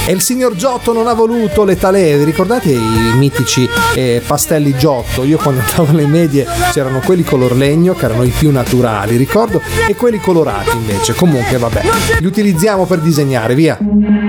e il signor Giotto non ha voluto le talee. Ricordate i mitici pastelli Giotto? Io quando andavo alle medie c'erano quelli color legno che erano i più naturali, ricordo, e quelli colorati invece. Comunque vabbè, li utilizziamo per disegnare, via.